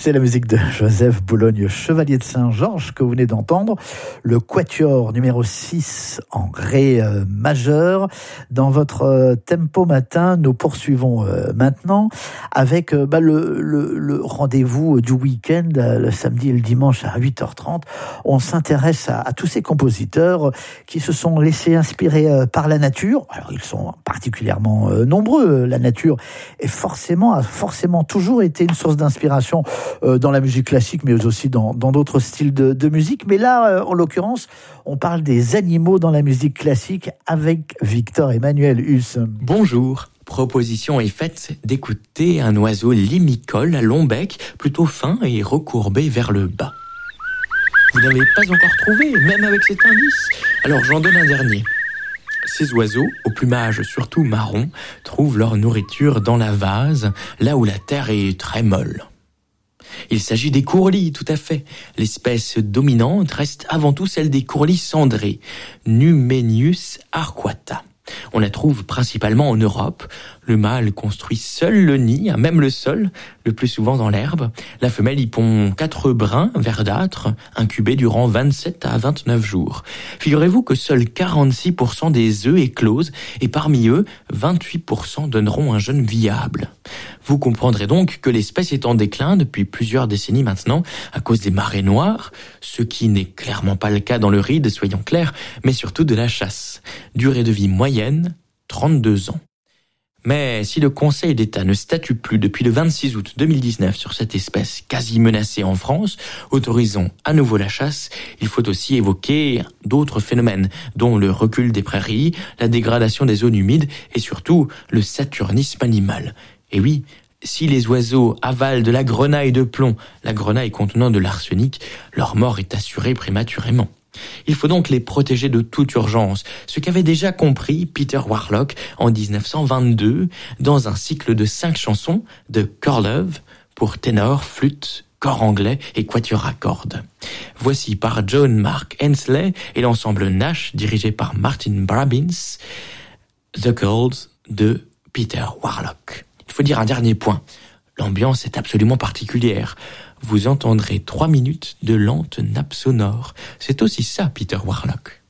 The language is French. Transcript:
C'est la musique de Joseph Boulogne, Chevalier de Saint-Georges, que vous venez d'entendre. Le quatuor numéro 6 en ré majeur. Dans votre tempo matin, nous poursuivons maintenant avec le rendez-vous du week-end, le samedi et le dimanche à 8h30. On s'intéresse à tous ces compositeurs qui se sont laissés inspirer par la nature. Alors, ils sont particulièrement nombreux. La nature a forcément toujours été une source d'inspiration dans la musique classique, mais aussi dans d'autres styles de musique. Mais là, en l'occurrence, on parle des animaux dans la musique classique avec Victor Emmanuel Huss. Bonjour. Proposition est faite d'écouter un oiseau limicole à long bec, plutôt fin et recourbé vers le bas. Vous n'avez pas encore trouvé, même avec cet indice? Alors j'en donne un dernier. Ces oiseaux, au plumage surtout marron, trouvent leur nourriture dans la vase, là où la terre est très molle. Il s'agit des courlis, tout à fait. L'espèce dominante reste avant tout celle des courlis cendrés, Numenius arquata. On la trouve principalement en Europe. Le mâle construit seul le nid, à même le sol, le plus souvent dans l'herbe. La femelle y pond 4 brins verdâtres, incubés durant 27 à 29 jours. Figurez-vous que seuls 46% des œufs éclosent, et parmi eux, 28% donneront un jeune viable. Vous comprendrez donc que l'espèce est en déclin depuis plusieurs décennies maintenant, à cause des marées noires, ce qui n'est clairement pas le cas dans le ride, soyons clairs, mais surtout de la chasse. Durée de vie moyenne, 32 ans. Mais si le Conseil d'État ne statue plus depuis le 26 août 2019 sur cette espèce quasi menacée en France, autorisant à nouveau la chasse, il faut aussi évoquer d'autres phénomènes, dont le recul des prairies, la dégradation des zones humides et surtout le saturnisme animal. Et oui, si les oiseaux avalent de la grenaille de plomb, la grenaille contenant de l'arsenic, leur mort est assurée prématurément. Il faut donc les protéger de toute urgence, ce qu'avait déjà compris Peter Warlock en 1922 dans un cycle de 5 chansons de Korlove pour ténor, flûte, cor anglais et quatuor à cordes. Voici par John Mark Hensley et l'ensemble Nash dirigé par Martin Brabbins, The Girls de Peter Warlock. Il faut dire un dernier point. L'ambiance est absolument particulière. Vous entendrez 3 minutes de lente nappe sonore. C'est aussi ça, Peter Warlock.